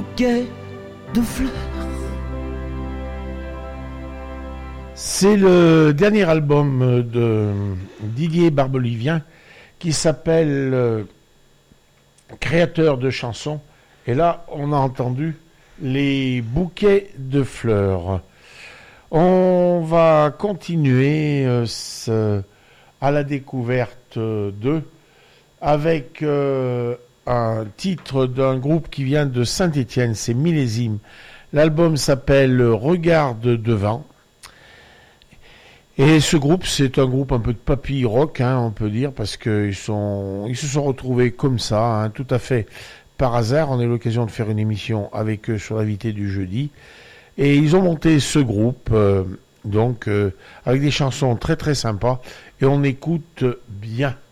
bouquet de fleurs. C'est le dernier album de Didier Barbelivien qui s'appelle Créateur de chansons. Et là, on a entendu les bouquets de fleurs. On va continuer à la découverte d'eux avec un titre d'un groupe qui vient de Saint-Étienne, c'est Millésime. L'album s'appelle Regarde devant. Et ce groupe, c'est un groupe un peu de papy rock, on peut dire, parce qu'ils se sont retrouvés comme ça, tout à fait par hasard. On a eu l'occasion de faire une émission avec eux sur l'invité du jeudi. Et ils ont monté ce groupe, avec des chansons très très sympas. Et on écoute bien.